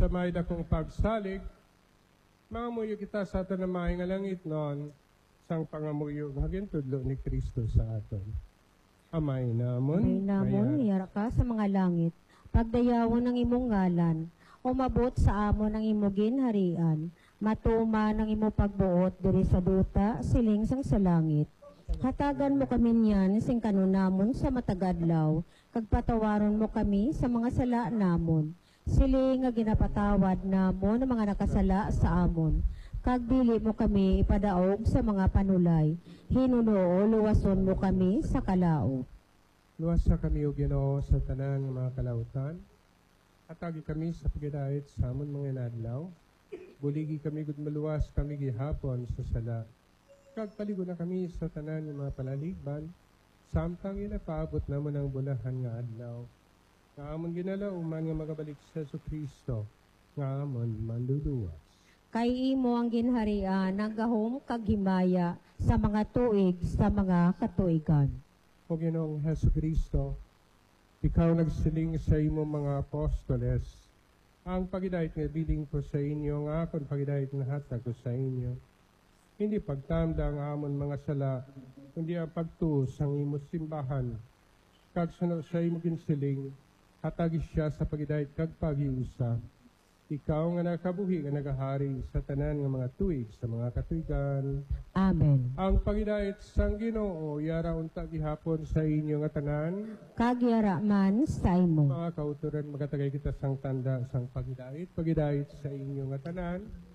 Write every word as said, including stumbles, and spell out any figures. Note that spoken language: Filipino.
sa may dakong pagsalig, mangamuyo kita sa aton na may nga langit noon, sang pangamuyo nga gintudlo ni Kristo sa aton. Amay namon, Amay namon, iyara ka sa mga langit, pagdayawon ng imong ngalan, umabot sa amon ang imong harian, matuma ng imong pagbuot diri sa duta, siling sang sa langit. Hatagan mo kami niyan sing kanunamon sa matagadlaw, kagpatawaron mo kami sa mga sala namon. Siling nga ginapatawad namon ang mga nakasala sa amon. Kagdili mo kami ipadaog sa mga panulay. Hinunoo, luwason mo kami sa kalao. Luwasa kami o Ginoo sa tanan ng mga kalautan. Atagi kami sa pagidait sa amon mga nadlaw. Buligi kami gud maluwas kami gihapon sa sala. Kagpaligo na kami sa tanan ng mga palaligban, samtang inapaabot namon ang bulahan nga adlaw. Nga amon ginalauman nga magabalik sa Jesucristo, nga amon manluluwas. Kay imo ang ginharian, naggahom kaghimaya sa mga tuig sa mga katuigan. O Ginoong Jesucristo, ikaw nagsiling sa imo mga apostoles, ang pagidait nga biling ko sa inyo, nga akon pagidait na hatag ko sa inyo. Hindi pagtamda ang amon mga sala, kundi ang pagtuos ang imo simbahan. Kag sunod sa imo ginsiling, hatagi siya sa pagidait kag pagiusa. Ikaw nga nakabuhi nga nagahari sa tanan nga mga tuig sa mga katuigan. Amen. Ang pagidait sang Ginoo yara unta gihapon sa inyo nga tanan. Kagyara man sa imo. Mga kauturan magatagay kita sang tanda sang pagidait, pagidait sa inyo nga tanan.